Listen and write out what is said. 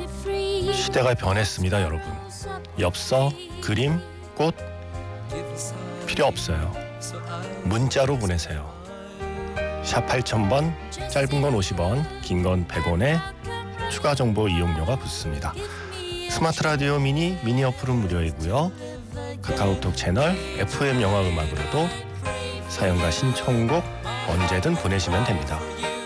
시대가 변했습니다, 여러분. 엽서, 그림, 꽃 필요 없어요. 문자로 보내세요. 샵 8000번, 짧은 건 50원, 긴 건 100원에 추가 정보 이용료가 붙습니다. 스마트 라디오 미니 어플은 무료이고요. 카카오톡 채널 FM 영화 음악으로도 사연과 신청곡 언제든 보내시면 됩니다.